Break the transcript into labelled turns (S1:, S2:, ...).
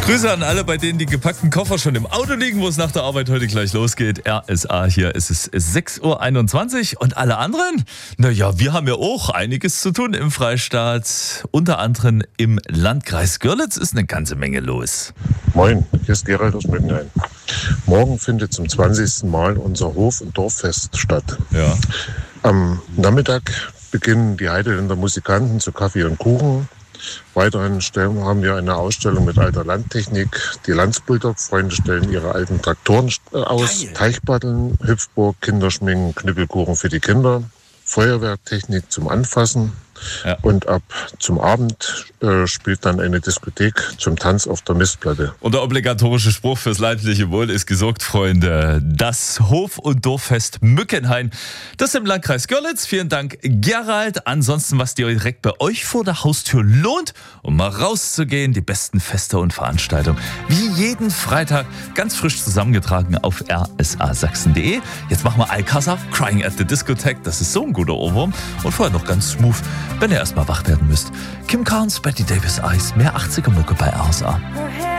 S1: Grüße an alle, bei denen die gepackten Koffer schon im Auto liegen, wo es nach der Arbeit heute gleich losgeht. RSA, hier ist es 6.21 Uhr. Und alle anderen? Naja, wir haben ja auch einiges zu tun im Freistaat. Unter anderem im Landkreis Görlitz ist eine ganze Menge los.
S2: Moin, hier ist Gerald aus Mündenheim. Morgen findet zum 20. Mal unser Hof- und Dorffest statt.
S1: Ja.
S2: Am Nachmittag beginnen die Heideländer Musikanten zu Kaffee und Kuchen. Weiterhin haben wir eine Ausstellung mit alter Landtechnik. Die Landsbulldog-Freunde stellen ihre alten Traktoren aus.
S1: Geil.
S2: Teichbaddeln, Hüpfburg, Kinderschminken, Knüppelkuchen für die Kinder. Feuerwerktechnik zum Anfassen.
S1: Ja.
S2: Und zum Abend spielt dann eine Diskothek zum Tanz auf der Mistplatte.
S1: Und der obligatorische Spruch fürs leibliche Wohl ist gesorgt, Freunde. Das Hof- und Dorffest Mückenhain. Das im Landkreis Görlitz. Vielen Dank, Gerald. Ansonsten, was dir direkt bei euch vor der Haustür lohnt, um mal rauszugehen, die besten Feste und Veranstaltungen. Wie jeden Freitag, ganz frisch zusammengetragen auf rsasachsen.de. Jetzt machen wir Alcázar, Crying at the Discotheque. Das ist so ein guter Ohrwurm. Und vorher noch ganz smooth, wenn ihr erstmal wach werden müsst. Kim Carnes, Betty Davis Eyes, mehr 80er Mucke bei RSA.
S3: Her hair